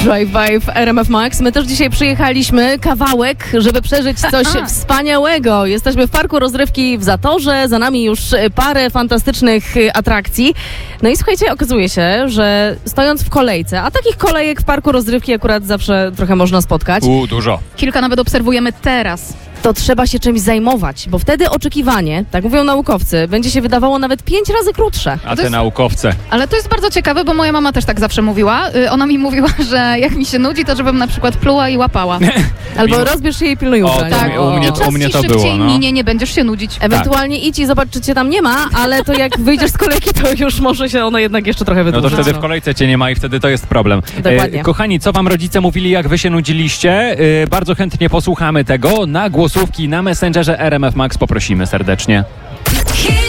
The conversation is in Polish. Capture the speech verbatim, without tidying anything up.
Drive-by w R M F Max. My też dzisiaj przyjechaliśmy kawałek, żeby przeżyć coś wspaniałego. Jesteśmy w parku rozrywki w Zatorze, za nami już parę fantastycznych atrakcji. No i słuchajcie, okazuje się, że stojąc w kolejce, a takich kolejek w parku rozrywki akurat zawsze trochę można spotkać. U, dużo. Kilka nawet obserwujemy teraz. To trzeba się czymś zajmować, bo wtedy oczekiwanie, tak mówią naukowcy, będzie się wydawało nawet pięć razy krótsze. A te jest- naukowce. Ale to jest bardzo ciekawe, bo moja mama też tak zawsze mówiła. Y, Ona mi mówiła, że jak mi się nudzi, to żebym na przykład pluła i łapała. Albo Mimo- rozbierz się i pilnuj O, ubrania. to Tak, mi- u mnie- i czas u mnie ci to szybciej było, no. minie, nie będziesz się nudzić. Ewentualnie idź i zobacz, czy cię tam nie ma, ale to jak wyjdziesz z kolejki, to już może się ona jednak jeszcze trochę No wydłużyć. to wtedy w kolejce cię nie ma i wtedy to jest problem. Dokładnie. E, kochani, co wam rodzice mówili, jak wy się nudziliście? E, bardzo chętnie posłuchamy tego. Na głosówki na Messengerze R M F Max poprosimy serdecznie.